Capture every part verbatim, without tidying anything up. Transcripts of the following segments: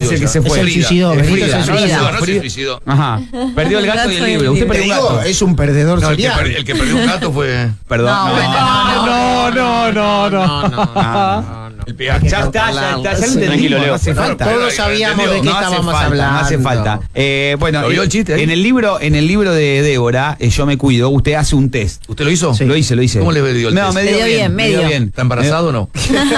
es el que se fue. Es el suicidó, Es Benito Frida, se ¿no? suicidó. No, no se suicidó. Ajá. Perdió el gato y el libro. Usted Te perdió un digo, gato. es un perdedor No, el, que serial. per- el que perdió un gato fue. Perdón. No, No, no, no, no. no, no, no. El peaje. Ya está, ya está, ya lo entendimos, Tranquilo, Leo. no hace Claro, falta. pero- Todos sabíamos de qué No hace estábamos falta, hablando. no hace falta. Eh, bueno, ¿Lo vio eh, el chiste ahí? en el libro, en el libro de Débora, eh, Yo me cuido, usted hace un test. ¿Usted lo hizo? Sí. Lo hice, lo hice. ¿Cómo le dio el no, test? me dio Le dio bien, bien, me dio medio. bien. ¿Está embarazado o no?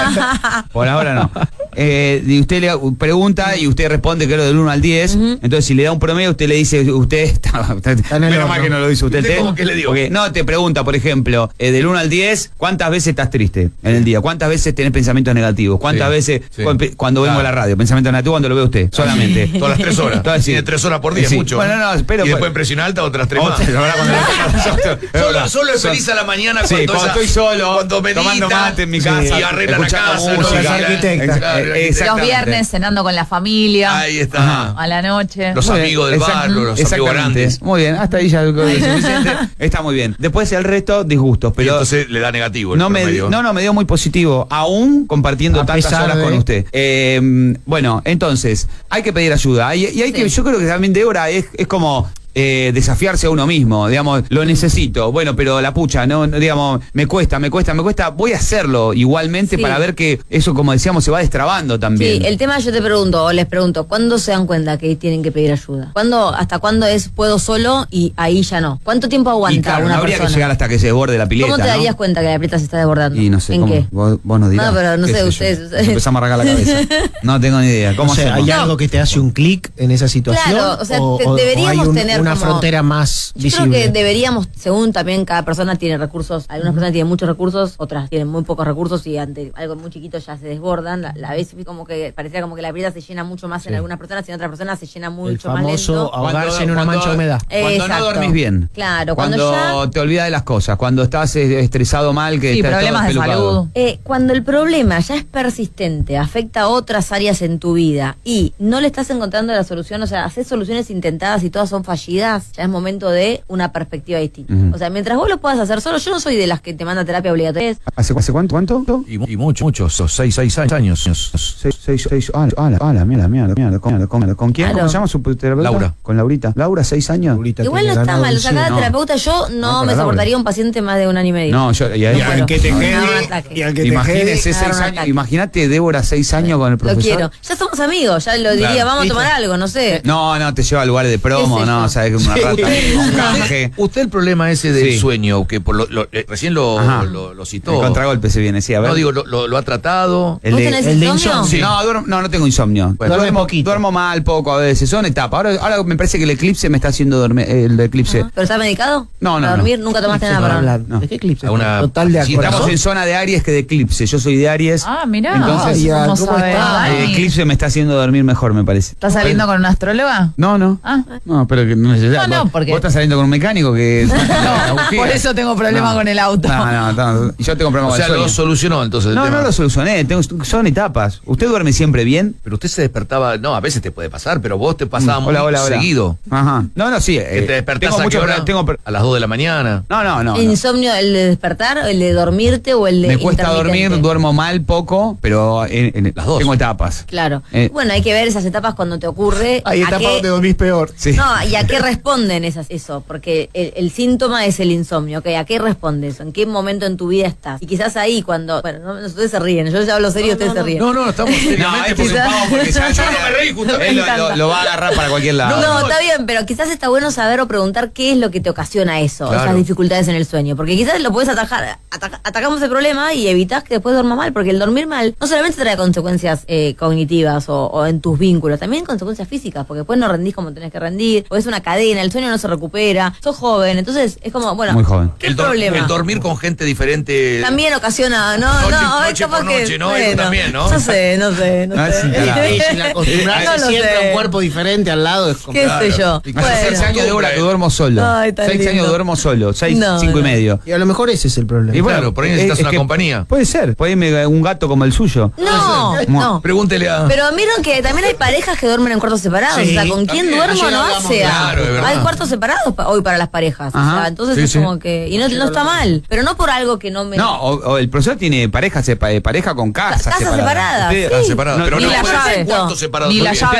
Por ahora no. Eh, y usted le pregunta y usted responde que lo del uno al diez. Entonces, si le da un promedio, usted le dice, usted está. está- en el menos horno. mal que no lo hizo usted. el ¿Usted test. cómo que le dio? Porque, no, te pregunta, por ejemplo, eh, del uno al diez, ¿cuántas veces estás triste en el día? ¿Cuántas veces tenés pensamientos negativos? ¿Cuántas Sí, veces sí. cu- cuando vengo Claro. a la radio? Pensamientos negativos cuando lo ve usted, solamente. Todas las tres horas. Todas, sí. Tiene tres horas por día, Sí. es mucho. Bueno, no, pero. y después en presión alta otras tres más. Otra, ahora cuando- Es Solo, verdad. solo es feliz a la mañana Sí, cuando, cuando esa- estoy solo, cuando medita, tomando mate en mi sí, casa, y arregla la escuchando casa, música. ¿no? Las arquitectas. Claro, Eh, arquitecta. Los exactamente. viernes cenando con la familia. Ahí está. Ajá. A la noche. Los Muy bien, amigos del exact- barrio, los amigos exactamente. grandes. Muy bien, hasta ahí ya es suficiente. Está muy bien. Después el resto, disgustos. Y Pero entonces le da negativo el no me, promedio. no, no, me dio muy positivo, aún compartiendo A tantas pesar horas de- con usted. Eh, bueno, entonces, hay que pedir ayuda. Y, y hay Sí. que, yo creo que también Débora es, es como. eh, desafiarse a uno mismo, digamos, lo necesito, bueno, pero la pucha, no, no, digamos, me cuesta, me cuesta, me cuesta, voy a hacerlo igualmente Sí. para ver que eso, como decíamos, se va destrabando también. Sí, el tema yo te pregunto, o les pregunto, ¿cuándo se dan cuenta que tienen que pedir ayuda? ¿Cuándo, hasta cuándo es puedo solo y ahí ya no? ¿Cuánto tiempo aguanta Y claro, una no habría persona? que llegar hasta que se desborde la pileta, ¿Cómo te ¿no? darías cuenta que la pileta se está desbordando? Y no sé, ¿En ¿cómo? qué? Vos, vos nos dirás. No, pero no ¿Qué sé, yo? ustedes- Nos empezamos a arrancar la cabeza. No tengo ni idea. ¿Cómo O sea, hacemos? ¿hay algo que te hace un clic en esa situación? Claro, o sea, te- hay deberíamos un- tener una como- frontera más Yo visible. creo que deberíamos, según también cada persona tiene recursos, algunas personas tienen muchos recursos, otras tienen muy pocos recursos y ante algo muy chiquito ya se desbordan. La, la vez como que parecía como que la pileta se llena mucho más en algunas personas y en otras personas se llena El mucho más famoso lento. ahogarse Cuando- en una cuando- mancha de humedad. Eh, Cuando exacto. no dormís bien. Claro, cuando, Cuando ya... te olvidas de las cosas, cuando estás eh, estresado mal, que Sí, estás problemas todo de espelucado. salud. Eh, cuando el problema ya es persistente, afecta a otras áreas en tu vida y no le estás encontrando la solución, o sea, haces soluciones intentadas y todas son fallidas, ya es momento de una perspectiva distinta. Ujú. O sea, mientras vos lo puedas hacer solo, yo no soy de las que te manda terapia obligatoria. ¿Hace, hace cuánto? ¿Cuánto? Y, mu- y mucho, mucho, esos seis, seis años. Seis, seis, seis. Ah, la, ah, la, ah, la mierda, mierda, mierda. ¿Con, con, ¿con quién? Claro. ¿Cómo se llama su terapeuta? Laura. Con Laurita. Laura, seis años. Laurita Igual tiene no está ganado mal, o un sea, sí. cada no. terapeuta yo no, No, me para soportaría un paciente más de un año y medio. No, yo. Y, Y al que te No, quede, no, un ataque. y al que te imagínese quede, seis agarra un años. ataque. Imagínate Débora seis años con el Lo profesor. quiero. Ya somos amigos, ya lo diría, Claro. vamos a Listo. tomar algo, no sé. No, no, te lleva a lugares de promo, ¿Qué sé no, yo? sabes que es una rata. Usted, Un canje. usted el problema ese del Sí. sueño, que por lo, lo- eh, recién lo, Ajá. lo, lo El citó. contragolpe se viene, sí, a ver. No digo, lo, lo, lo ha tratado. El ¿Vos de- tenés el de insomnio? insomnio. Sí. No, duermo- no, no tengo insomnio. Bueno, duerme duermo, poquito. duermo mal, poco a veces. Son etapas. Ahora, ahora me parece que el eclipse me está haciendo dormir. El eclipse. Ajá. ¿Pero estás medicado? No, no, ¿Para no. dormir? ¿Nunca tomaste nada para dormir? No. ¿De qué eclipse? A una- Total de si acuerdo. Estamos en zona de Aries que de eclipse. Yo soy de Aries. Ah, mirá. Entonces- Ay, ya, ¿Cómo ¿cómo sabés? está? El Ay. eclipse me está haciendo dormir mejor, me parece. ¿Estás saliendo con una astróloga? No, no. Ah. No, pero que no es No, no, vos, porque- vos estás saliendo con un mecánico que. No, por eso tengo problema con el auto. No, no, no. Yo tengo problema O con sea, el sueño. lo solucionó entonces el No, tema. no lo solucioné. Tengo, son etapas. ¿Usted duerme siempre bien? Pero usted se despertaba, no, a veces te puede pasar, pero vos te pasaba muy Hola, hola, hola. seguido. Ajá. No, no, sí. Que eh, te despertás tengo a qué mucho hora? pro- tengo pro- A las dos de la mañana. No, no, no. ¿El no. insomnio, el de despertar, el de dormirte o el de Me cuesta dormir, intermitente? duermo mal poco, pero en, en- Las dos. tengo etapas. Claro. Eh. Bueno, hay que ver esas etapas cuando te ocurre. Hay a etapas qué- donde dormís peor. Sí. No, ¿y a qué responden esas, eso? Porque el, el síntoma es el insomnio, ¿ok? ¿A qué responde eso? ¿En qué momento en tu vida estás? Y quizás ahí cuando... Bueno, no, no, ustedes se ríen, yo ya hablo serio, ustedes se ríen. No, no, estamos seriamente este porque- es un pavo porque ya, Yo no me reí justamente. Él lo, Me encanta. lo- lo va a agarrar para cualquier lado. No, no, está bien, pero quizás está bueno saber o preguntar qué es lo que te ocasiona eso, Claro. esas dificultades en el sueño. Porque quizás lo puedes atajar, ataca- atacamos el problema y evitas que después duerma mal, porque el dormir mal no solamente trae consecuencias eh, cognitivas o, o en tus vínculos, también consecuencias físicas, porque después no rendís como tenés que rendir, o es una cadena, el sueño no se recupera, sos joven, entonces es como, bueno, Muy joven. ¿qué El, dor- problema? el dormir con gente diferente. También ocasiona, no, Noche- no, es noche capaz por que, noche, ¿no? Eso también, ¿no? No sé, no sé, no Ah, sé. sí, claro. Es difícil acostumbrarse No lo siempre sé. a un cuerpo diferente al lado. Es ¿Qué complicado. sé yo? Y Hace seis Bueno. años de hora que duermo solo. Ay, tan seis lindo. años duermo solo. Seis, No, cinco y no. medio. Y a lo mejor ese es el problema. Y bueno, Claro, por ahí es- necesitas es una que compañía. Puede ser. Puede irme un gato como el suyo. No, no. Pregúntele a. Pero miren que también hay parejas que duermen en cuartos separados. Sí, o sea, ¿con quién también. duermo Ayer no hablamos hace? de- Claro, es verdad. Hay cuartos separados pa- hoy para las parejas. O Ajá. sea, entonces Sí, es sí. como que. Y no, no está mal. Pero no por algo que no me. No, o, o el profesor tiene pareja, sepa- pareja con casa Casa separada, Usted- sí. Ah, separada. No, pero ni no la puede ser llave. cuartos separados. Ni la porque- llave